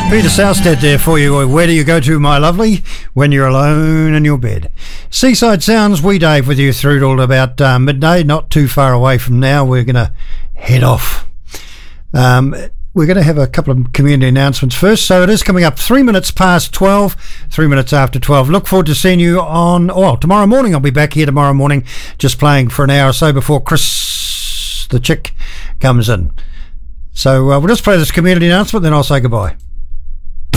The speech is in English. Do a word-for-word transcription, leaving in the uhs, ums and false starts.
Peter Southstead there for you. Where do you go to, my lovely, when you're alone in your bed? Seaside Sounds, we Dave with you through till about uh, midday, not too far away from now. We're going to head off. Um, we're going to have a couple of community announcements first. So it is coming up three minutes past twelve, three minutes after twelve. Look forward to seeing you on, well, tomorrow morning. I'll be back here tomorrow morning just playing for an hour or so before Chris, the chick, comes in. So uh, we'll just play this community announcement, then I'll say goodbye.